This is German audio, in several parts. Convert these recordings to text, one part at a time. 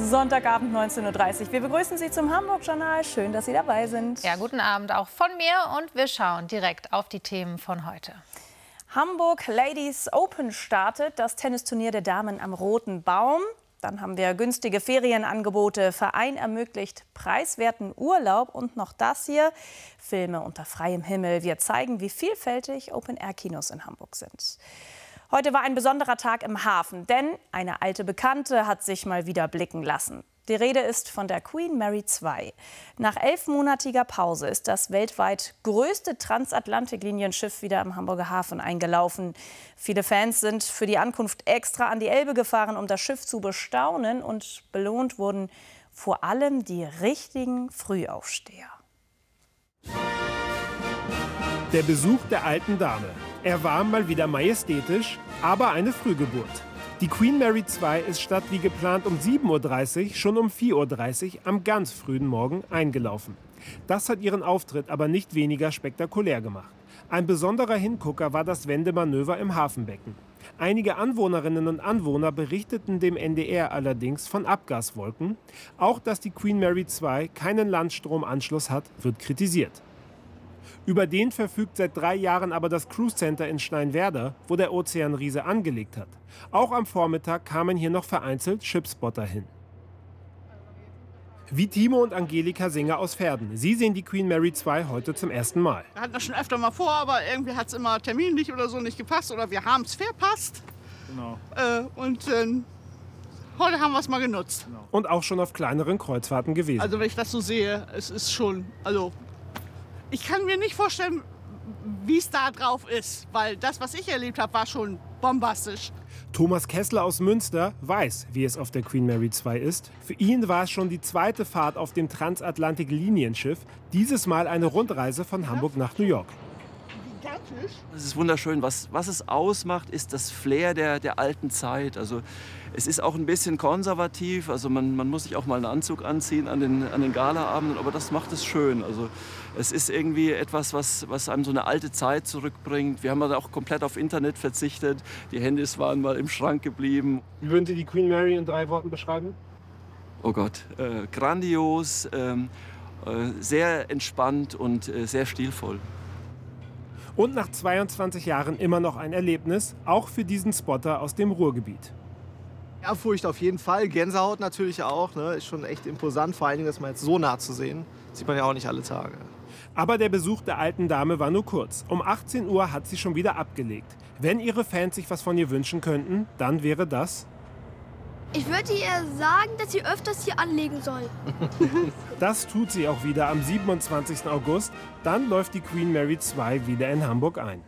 Sonntagabend 19:30 Uhr. Wir begrüßen Sie zum Hamburg-Journal. Schön, dass Sie dabei sind. Ja, guten Abend auch von mir und wir schauen direkt auf die Themen von heute. Hamburg Ladies Open startet, das Tennisturnier der Damen am Roten Baum. Dann haben wir günstige Ferienangebote, Verein ermöglicht preiswerten Urlaub und noch das hier, Filme unter freiem Himmel. Wir zeigen, wie vielfältig Open-Air-Kinos in Hamburg sind. Heute war ein besonderer Tag im Hafen, denn eine alte Bekannte hat sich mal wieder blicken lassen. Die Rede ist von der Queen Mary II. Nach 11-monatiger Pause ist das weltweit größte Transatlantiklinienschiff wieder im Hamburger Hafen eingelaufen. Viele Fans sind für die Ankunft extra an die Elbe gefahren, um das Schiff zu bestaunen. Und belohnt wurden vor allem die richtigen Frühaufsteher. Der Besuch der alten Dame. Er war mal wieder majestätisch, aber eine Frühgeburt. Die Queen Mary II ist statt wie geplant um 7:30 Uhr schon um 4:30 Uhr am ganz frühen Morgen eingelaufen. Das hat ihren Auftritt aber nicht weniger spektakulär gemacht. Ein besonderer Hingucker war das Wendemanöver im Hafenbecken. Einige Anwohnerinnen und Anwohner berichteten dem NDR allerdings von Abgaswolken. Auch dass die Queen Mary II keinen Landstromanschluss hat, wird kritisiert. Über den verfügt seit 3 Jahren aber das Cruise Center in Steinwerder, wo der Ozeanriese angelegt hat. Auch am Vormittag kamen hier noch vereinzelt Shipspotter hin. Wie Timo und Angelika Singer aus Verden. Sie sehen die Queen Mary II heute zum ersten Mal. Wir hatten das schon öfter mal vor, aber irgendwie hat es immer terminlich oder so nicht gepasst. Oder wir haben es verpasst. Genau. Heute haben wir es mal genutzt. Genau. Und auch schon auf kleineren Kreuzfahrten gewesen. Also wenn ich das so sehe, es ist schon... Ich kann mir nicht vorstellen, wie es da drauf ist, weil das, was ich erlebt habe, war schon bombastisch. Thomas Kessler aus Münster weiß, wie es auf der Queen Mary II ist. Für ihn war es schon die zweite Fahrt auf dem Transatlantik-Linienschiff, dieses Mal eine Rundreise von Hamburg nach New York. Gigantisch. Es ist wunderschön. Was es ausmacht, ist das Flair der alten Zeit. Also es ist auch ein bisschen konservativ. Also man muss sich auch mal einen Anzug anziehen an den Galaabenden, aber das macht es schön. Also es ist irgendwie etwas, was einem so eine alte Zeit zurückbringt. Wir haben also auch komplett auf Internet verzichtet. Die Handys waren mal im Schrank geblieben. Wie würden Sie die Queen Mary in 3 Worten beschreiben? Oh Gott, grandios, sehr entspannt und sehr stilvoll. Und nach 22 Jahren immer noch ein Erlebnis, auch für diesen Spotter aus dem Ruhrgebiet. Ehrfurcht auf jeden Fall, Gänsehaut natürlich auch. Ne? Ist schon echt imposant, vor allen Dingen das mal jetzt so nah zu sehen. Sieht man ja auch nicht alle Tage. Aber der Besuch der alten Dame war nur kurz. Um 18 Uhr hat sie schon wieder abgelegt. Wenn ihre Fans sich was von ihr wünschen könnten, dann wäre das... Ich würde ihr sagen, dass sie öfters hier anlegen soll. Das tut sie auch wieder am 27. August. Dann läuft die Queen Mary II wieder in Hamburg ein.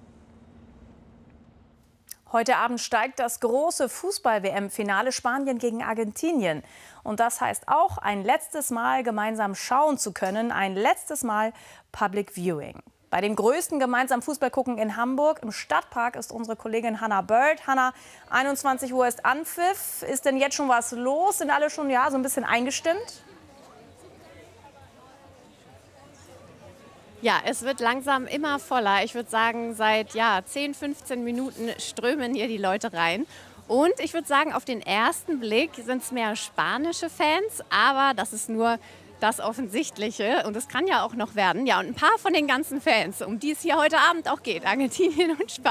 Heute Abend steigt das große Fußball-WM-Finale Spanien gegen Argentinien. Und das heißt auch, ein letztes Mal gemeinsam schauen zu können, ein letztes Mal Public Viewing. Bei dem größten gemeinsamen Fußballgucken in Hamburg im Stadtpark ist unsere Kollegin Hannah Bird. Hannah, 21 Uhr ist Anpfiff. Ist denn jetzt schon was los? Sind alle schon so ein bisschen eingestimmt? Ja, es wird langsam immer voller. Ich würde sagen, seit 10, 15 Minuten strömen hier die Leute rein. Und ich würde sagen, auf den ersten Blick sind es mehr spanische Fans, aber das ist nur das Offensichtliche. Und es kann ja auch noch werden. Ja, und ein paar von den ganzen Fans, um die es hier heute Abend auch geht, Argentinien und Spanien.